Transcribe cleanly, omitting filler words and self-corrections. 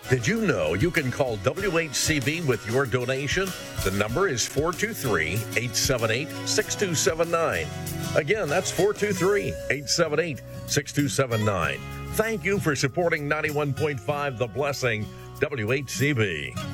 Did you know you can call WHCB with your donation? The number is 423-878-6279. Again, that's 423-878-6279. Thank you for supporting 91.5 The Blessing, WHCB.